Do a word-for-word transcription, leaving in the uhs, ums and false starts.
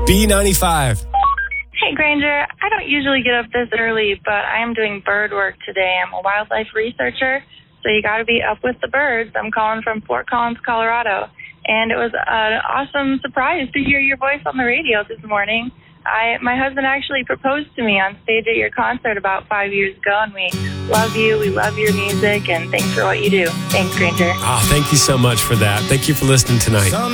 B ninety-five. Hey, Granger. I don't usually get up this early, but I am doing bird work today. I'm a wildlife researcher, so you got to be up with the birds. I'm calling from Fort Collins, Colorado, and it was an awesome surprise to hear your voice on the radio this morning. I, my husband actually proposed to me on stage at your concert about five years ago, and we love you, we love your music, and thanks for what you do. Thanks, Granger. Ah, thank you so much for that. Thank you for listening tonight.